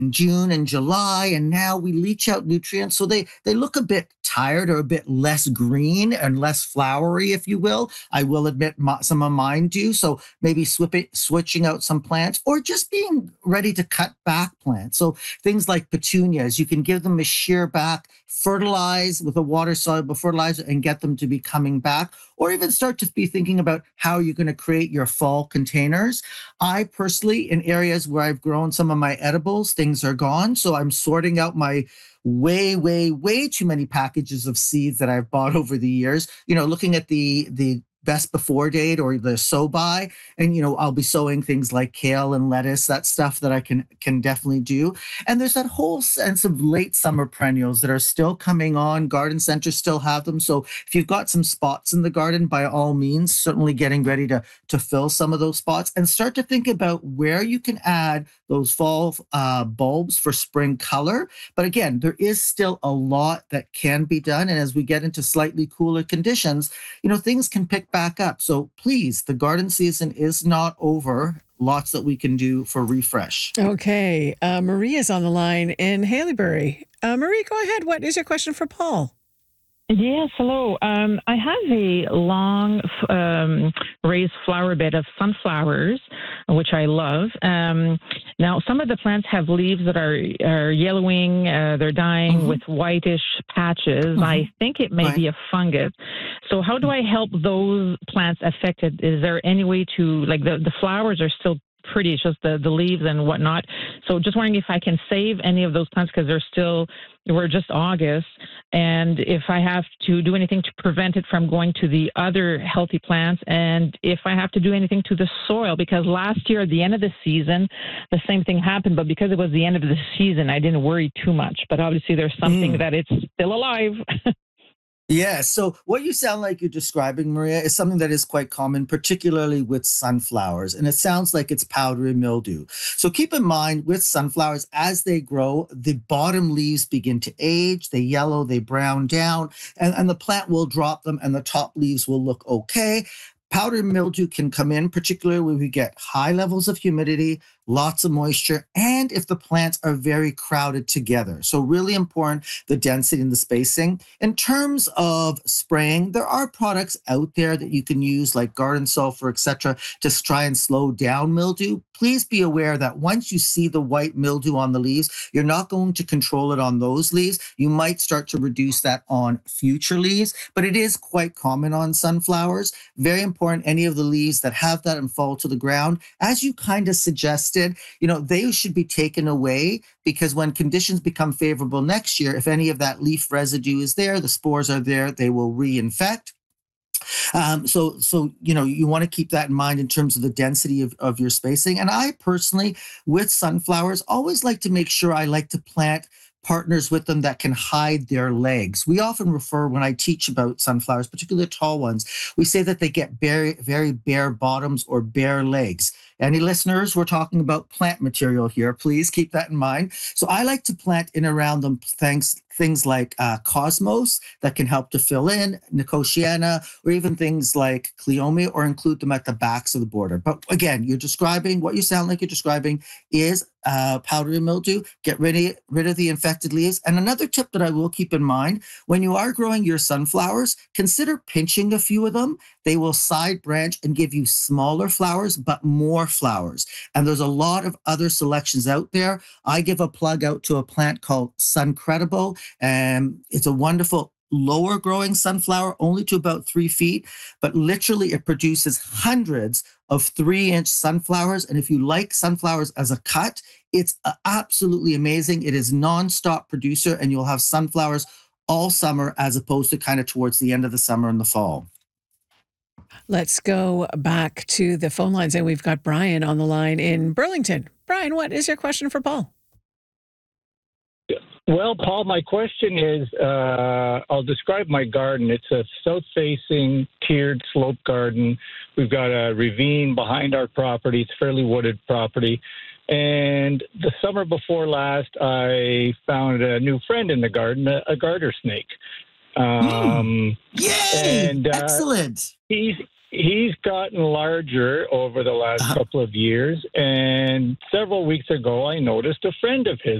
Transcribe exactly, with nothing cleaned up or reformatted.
in June and July, and now we leach out nutrients. So they, they look a bit tired or a bit less green and less flowery, if you will. I will admit my, some of mine do. So maybe swip switching out some plants or just being ready to cut back plants. So things like petunias, you can give them a shear back, fertilize with a water-soluble fertilizer and get them to be coming back, or even start to be thinking about how you're going to create your fall containers. I personally, in areas where I've grown some of my edibles, things are gone. So I'm sorting out my way, way, way too many packages of seeds that I've bought over the years, you know, looking at the the best before date or the sow by, and you know I'll be sowing things like kale and lettuce, that stuff that I can can definitely do. And there's that whole sense of late summer perennials that are still coming on. Garden centers still have them, so if you've got some spots in the garden, by all means, certainly getting ready to to fill some of those spots and start to think about where you can add those fall uh, bulbs for spring color. But again, there is still a lot that can be done, and as we get into slightly cooler conditions, you know things can pick back up. So please, the garden season is not over. Lots that we can do for refresh. Okay. Uh, Marie is on the line in Haileybury. Uh, Marie, go ahead. What is your question for Paul? Yes, hello. Um, I have a long um, raised flower bed of sunflowers, which I love. Um, now, some of the plants have leaves that are, are yellowing, uh, they're dying mm-hmm. with whitish patches. Mm-hmm. I think it may right. be a fungus. So how do I help those plants affected? Is there any way to, like the, the flowers are still pretty, it's just the, the leaves and whatnot. So just wondering if I can save any of those plants because they're still, we're just August, and if I have to do anything to prevent it from going to the other healthy plants, and if I have to do anything to the soil, because last year at the end of the season, the same thing happened, but because it was the end of the season, I didn't worry too much. But obviously there's something mm. that it's still alive. Yeah, so what you sound like you're describing, Maria, is something that is quite common, particularly with sunflowers. And it sounds like it's powdery mildew. So keep in mind with sunflowers, as they grow, the bottom leaves begin to age, they yellow, they brown down, and, and the plant will drop them and the top leaves will look okay. Powdery mildew can come in, particularly when we get high levels of humidity, lots of moisture, and if the plants are very crowded together. So really important, the density and the spacing. In terms of spraying, there are products out there that you can use like garden sulfur, et cetera, to try and slow down mildew. Please be aware that once you see the white mildew on the leaves, you're not going to control it on those leaves. You might start to reduce that on future leaves, but it is quite common on sunflowers. Very important, any of the leaves that have that and fall to the ground, as you kind of suggested, you know, they should be taken away because when conditions become favorable next year, if any of that leaf residue is there, the spores are there, they will reinfect. Um, so, so you know, you want to keep that in mind in terms of the density of, of your spacing. And I personally, with sunflowers, always like to make sure I like to plant partners with them that can hide their legs. We often refer, when I teach about sunflowers, particularly the tall ones, we say that they get very, very bare bottoms or bare legs. Any listeners, we're talking about plant material here. Please keep that in mind. So I like to plant in around them thanks, things like uh, Cosmos that can help to fill in, Nicotiana, or even things like Cleome, or include them at the backs of the border. But again, you're describing, what you sound like you're describing is uh, powdery mildew. Get rid of, rid of the infected leaves. And another tip that I will keep in mind, when you are growing your sunflowers, consider pinching a few of them. They will side branch and give you smaller flowers, but more flowers. And there's a lot of other selections out there. I give a plug out to a plant called Suncredible, and it's a wonderful lower growing sunflower, only to about three feet, but literally it produces hundreds of three inch sunflowers. And if you like sunflowers as a cut, it's absolutely amazing. It is non-stop producer, and you'll have sunflowers all summer as opposed to kind of towards the end of the summer and the fall. Let's go back to the phone lines, and we've got Brian on the line in Burlington. Brian, what is your question for Paul? Well, Paul, my question is, uh, I'll describe my garden. It's a south-facing tiered slope garden. We've got a ravine behind our property. It's a fairly wooded property. And the summer before last, I found a new friend in the garden, a, a garter snake. Um, mm. Yay! And, uh, Excellent. He's He's gotten larger over the last Uh-huh. couple of years, and several weeks ago, I noticed a friend of his